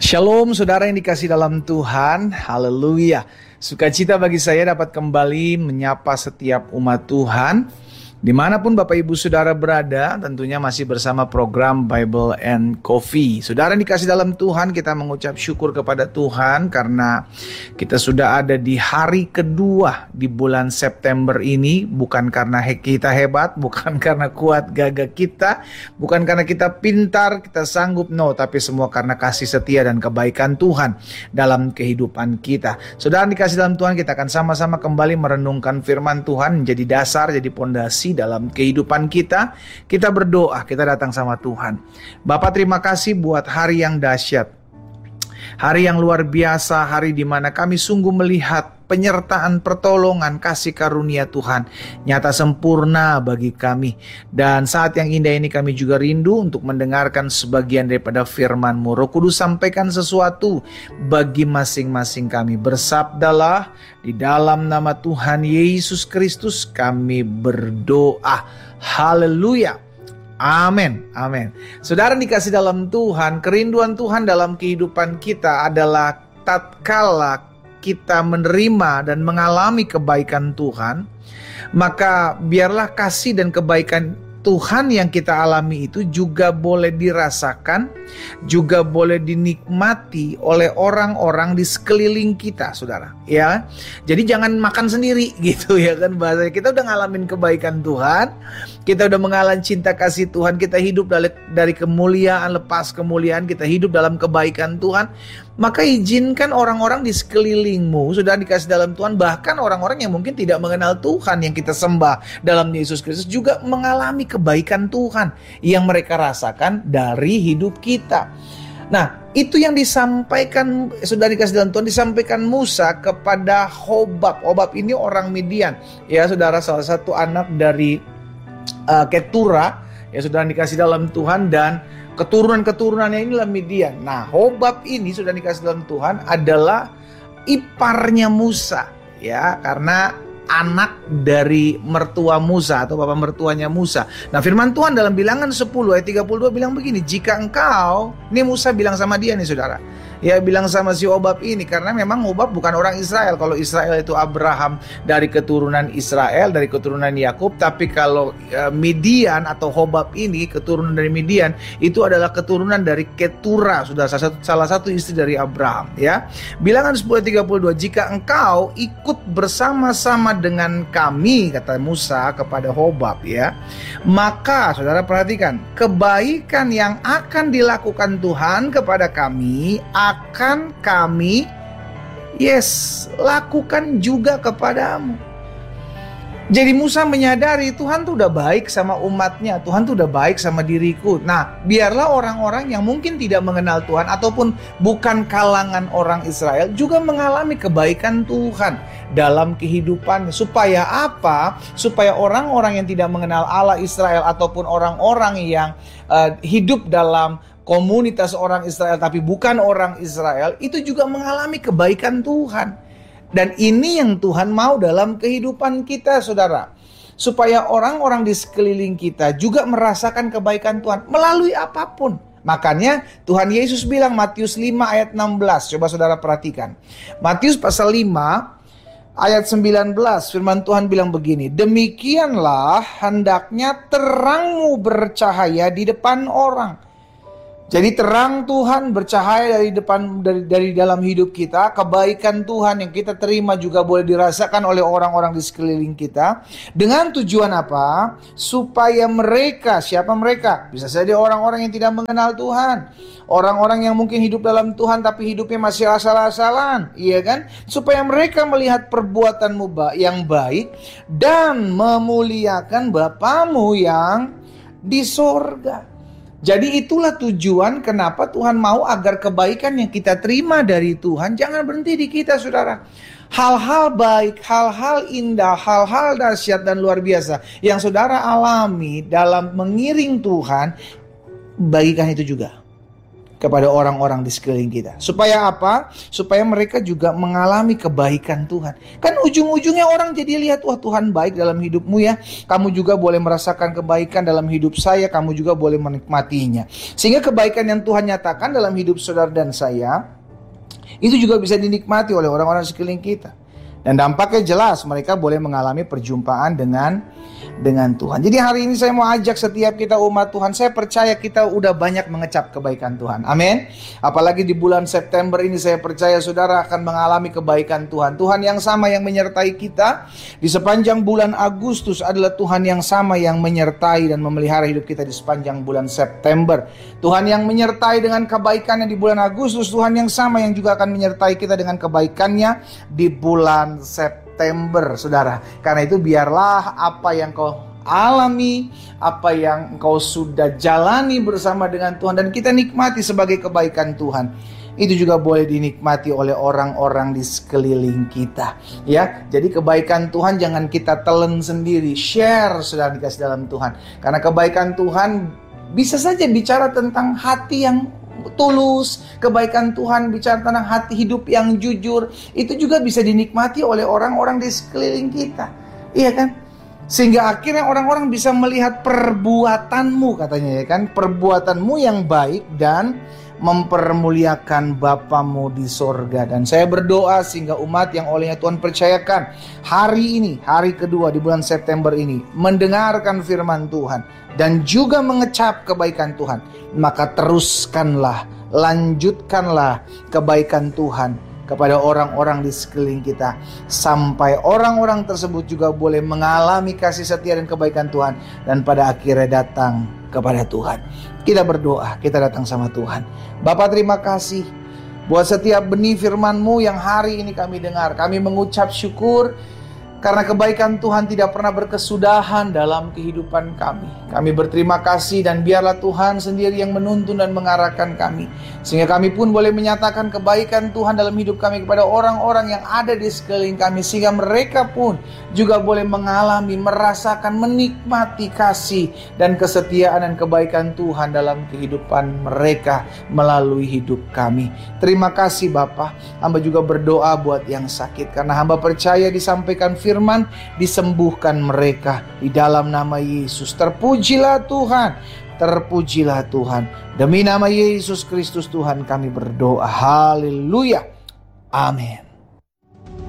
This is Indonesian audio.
Shalom saudara yang dikasih dalam Tuhan, haleluya. Sukacita bagi saya dapat kembali menyapa setiap umat Tuhan. Dimanapun Bapak Ibu Saudara berada, tentunya masih bersama program Bible and Coffee. Saudara yang dikasih dalam Tuhan, kita mengucap syukur kepada Tuhan karena kita sudah ada di hari kedua di bulan September ini. Bukan karena kita hebat, bukan karena kuat gagah kita, bukan karena kita pintar, kita sanggup, no. Tapi semua karena kasih setia dan kebaikan Tuhan dalam kehidupan kita. Saudara yang dikasih dalam Tuhan, kita akan sama-sama kembali merenungkan firman Tuhan, menjadi dasar, jadi pondasi dalam kehidupan kita. Kita berdoa, kita datang sama Tuhan. Bapa, terima kasih buat hari yang dahsyat, hari yang luar biasa, hari di mana kami sungguh melihat penyertaan, pertolongan, kasih karunia Tuhan nyata sempurna bagi kami. Dan saat yang indah ini kami juga rindu untuk mendengarkan sebagian daripada firman-Mu. Roh Kudus, sampaikan sesuatu bagi masing-masing kami. Bersabdalah, di dalam nama Tuhan Yesus Kristus kami berdoa. Haleluya. Amin, amin. Saudara dikasih dalam Tuhan, kerinduan Tuhan dalam kehidupan kita adalah tatkala kita menerima dan mengalami kebaikan Tuhan, maka biarlah kasih dan kebaikan Tuhan yang kita alami itu juga boleh dirasakan, juga boleh dinikmati oleh orang-orang di sekeliling kita, saudara. Ya, jadi jangan makan sendiri gitu ya kan bahasanya. Kita udah ngalamin kebaikan Tuhan, kita udah mengalami cinta kasih Tuhan, kita hidup dari kemuliaan lepas kemuliaan, kita hidup dalam kebaikan Tuhan. Maka izinkan orang-orang di sekelilingmu sudah dikasih dalam Tuhan, bahkan orang-orang yang mungkin tidak mengenal Tuhan yang kita sembah dalam Yesus Kristus juga mengalami kebaikan Tuhan yang mereka rasakan dari hidup kita. Nah, itu yang disampaikan, sudah dikasih dalam Tuhan, disampaikan Musa kepada Hobab. Hobab ini orang Midian, ya saudara, salah satu anak dari Ketura, ya sudah dikasih dalam Tuhan, dan keturunan-keturunannya inilah Midian. Nah, Hobab ini sudah dikasih dalam Tuhan adalah iparnya Musa, ya, karena anak dari mertua Musa atau bapak mertuanya Musa. Nah, firman Tuhan dalam Bilangan 10 ayat 32 bilang begini, jika engkau, ini Musa bilang sama dia nih saudara, ya bilang sama si Hobab ini, karena memang Hobab bukan orang Israel. Kalau Israel itu Abraham dari keturunan Israel, dari keturunan Yakub. Tapi kalau Midian atau Hobab ini keturunan dari Midian, itu adalah keturunan dari Ketura, sudah salah satu istri dari Abraham. Ya, Bilangan 10 ayat 32, jika engkau ikut bersama-sama dengan kami, kata Musa kepada Hobab, ya, maka saudara perhatikan, kebaikan yang akan dilakukan Tuhan kepada kami akan kami lakukan juga kepadamu. Jadi Musa menyadari Tuhan tuh udah baik sama umatnya, Tuhan tuh udah baik sama diriku. Nah, biarlah orang-orang yang mungkin tidak mengenal Tuhan ataupun bukan kalangan orang Israel juga mengalami kebaikan Tuhan dalam kehidupan. Supaya apa? Supaya orang-orang yang tidak mengenal Allah Israel ataupun orang-orang yang hidup dalam komunitas orang Israel tapi bukan orang Israel itu juga mengalami kebaikan Tuhan. Dan ini yang Tuhan mau dalam kehidupan kita, saudara. Supaya orang-orang di sekeliling kita juga merasakan kebaikan Tuhan melalui apapun. Makanya Tuhan Yesus bilang, Matius 5 ayat 16. Coba saudara perhatikan. Matius pasal 5 ayat 19. Firman Tuhan bilang begini, demikianlah hendaknya terangmu bercahaya di depan orang. Jadi terang Tuhan bercahaya dari dalam hidup kita. Kebaikan Tuhan yang kita terima juga boleh dirasakan oleh orang-orang di sekeliling kita. Dengan tujuan apa? Supaya mereka, siapa mereka? Bisa saja orang-orang yang tidak mengenal Tuhan, orang-orang yang mungkin hidup dalam Tuhan tapi hidupnya masih asal-asalan, iya kan? Supaya mereka melihat perbuatanmu yang baik dan memuliakan Bapamu yang di sorga. Jadi itulah tujuan kenapa Tuhan mau agar kebaikan yang kita terima dari Tuhan jangan berhenti di kita, saudara. Hal-hal baik, hal-hal indah, hal-hal dahsyat dan luar biasa yang saudara alami dalam mengiring Tuhan, bagikan itu juga. kepada orang-orang di sekeliling kita. Supaya apa? Supaya mereka juga mengalami kebaikan Tuhan. Kan ujung-ujungnya orang jadi lihat, wah Tuhan baik dalam hidupmu ya. Kamu juga boleh merasakan kebaikan dalam hidup saya, kamu juga boleh menikmatinya. Sehingga kebaikan yang Tuhan nyatakan dalam hidup saudara dan saya, itu juga bisa dinikmati oleh orang-orang di sekeliling kita. Dan dampaknya jelas, mereka boleh mengalami perjumpaan dengan Tuhan. Jadi hari ini saya mau ajak setiap kita umat Tuhan. Saya percaya kita udah banyak mengecap kebaikan Tuhan. Amin. Apalagi di bulan September ini saya percaya saudara akan mengalami kebaikan Tuhan. Tuhan yang sama yang menyertai kita di sepanjang bulan Agustus adalah Tuhan yang sama yang menyertai dan memelihara hidup kita di sepanjang bulan September. Tuhan yang menyertai dengan kebaikannya di bulan Agustus, Tuhan yang sama yang juga akan menyertai kita dengan kebaikannya di bulan September, saudara. Karena itu biarlah apa yang kau alami, apa yang kau sudah jalani bersama dengan Tuhan dan kita nikmati sebagai kebaikan Tuhan, itu juga boleh dinikmati oleh orang-orang di sekeliling kita. Ya, jadi kebaikan Tuhan jangan kita telan sendiri, share sudah dikasih dalam Tuhan. Karena kebaikan Tuhan bisa saja bicara tentang hati yang tulus, kebaikan Tuhan bicara tentang hati hidup yang jujur, itu juga bisa dinikmati oleh orang-orang di sekeliling kita. Iya kan? Sehingga akhirnya orang-orang bisa melihat perbuatanmu, katanya ya kan, perbuatanmu yang baik dan mempermuliakan Bapamu di sorga. Dan saya berdoa sehingga umat yang olehnya Tuhan percayakan hari ini, hari kedua di bulan September ini, mendengarkan firman Tuhan dan juga mengecap kebaikan Tuhan, maka teruskanlah, lanjutkanlah kebaikan Tuhan kepada orang-orang di sekeliling kita, sampai orang-orang tersebut juga boleh mengalami kasih setia dan kebaikan Tuhan, dan pada akhirnya datang kepada Tuhan. Kita berdoa, kita datang sama Tuhan. Bapa, terima kasih buat setiap benih firman-Mu yang hari ini kami dengar. Kami mengucap syukur karena kebaikan Tuhan tidak pernah berkesudahan dalam kehidupan kami. Kami berterima kasih dan biarlah Tuhan sendiri yang menuntun dan mengarahkan kami, sehingga kami pun boleh menyatakan kebaikan Tuhan dalam hidup kami kepada orang-orang yang ada di sekeliling kami, sehingga mereka pun juga boleh mengalami, merasakan, menikmati kasih dan kesetiaan dan kebaikan Tuhan dalam kehidupan mereka melalui hidup kami. Terima kasih Bapa. Hamba juga berdoa buat yang sakit, karena hamba percaya disampaikan firman, disembuhkan mereka di dalam nama Yesus. Terpujilah Tuhan, terpujilah Tuhan. Demi nama Yesus Kristus Tuhan kami berdoa. Haleluya. Amin.